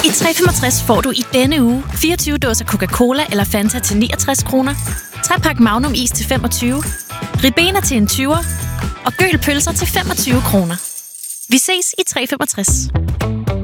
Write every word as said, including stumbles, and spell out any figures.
I tre femogtres får du i denne uge fireogtyve dåser Coca-Cola eller Fanta til niogtres kroner, tre pakke Magnum is til femogtyve, Ribena til en tyver og Gøl pølser til femogtyve kroner. Vi ses i tre femogtres.